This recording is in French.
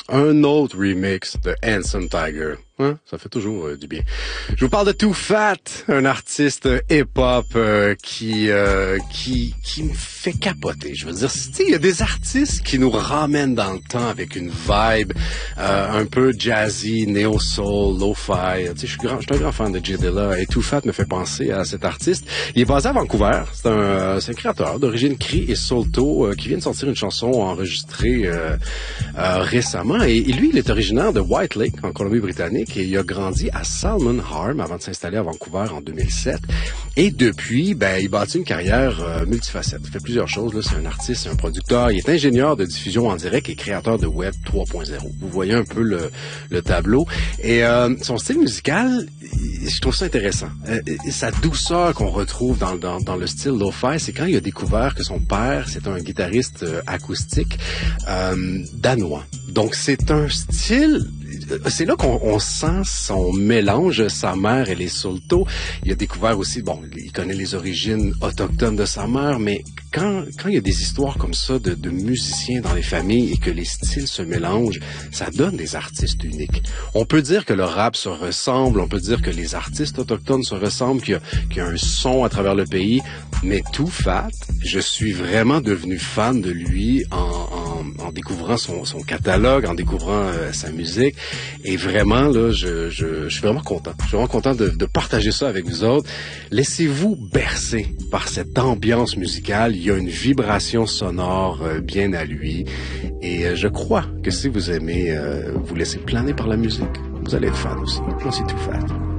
Un autre remix de Handsome Tiger. Hein? Ça fait toujours du bien. Je vous parle de Too Fat, un artiste hip-hop qui me fait capoter. Je veux dire, il y a des artistes qui nous ramènent dans le temps avec une vibe un peu jazzy, neo-soul, lo-fi. Je suis un grand fan de J Dilla et Too Fat me fait penser à cet artiste. Il est basé à Vancouver. C'est un créateur d'origine Cree et Soulto qui vient de sortir une chanson enregistrée récemment. Et lui, il est originaire de White Lake, en Colombie-Britannique, et il a grandi à Salmon Arm avant de s'installer à Vancouver en 2007. Et depuis, il bâtit une carrière multifacette. Il fait plusieurs choses. Là, c'est un artiste, c'est un producteur. Il est ingénieur de diffusion en direct et créateur de Web 3.0. Vous voyez un peu le tableau. Et son style musical, je trouve ça intéressant. Sa douceur qu'on retrouve dans le style lo-fi, c'est quand il a découvert que son père, c'est un guitariste acoustique danois. Donc, c'est un style... C'est là qu'on sent son mélange. Sa mère, elle est Soulto. Il a découvert aussi, il connaît les origines autochtones de sa mère, mais quand il y a des histoires comme ça de musiciens dans les familles et que les styles se mélangent, ça donne des artistes uniques. On peut dire que le rap se ressemble, on peut dire que les artistes autochtones se ressemblent, qu'il y a un son à travers le pays, mais Too Fat, je suis vraiment devenu fan de lui en découvrant son catalogue, en découvrant sa musique. Et vraiment, là, je suis vraiment content. Je suis vraiment content de partager ça avec vous autres. Laissez-vous bercer par cette ambiance musicale. Il y a une vibration sonore bien à lui. Et je crois que si vous aimez vous laisser planer par la musique, vous allez être fan aussi. Moi, c'est Too Fat.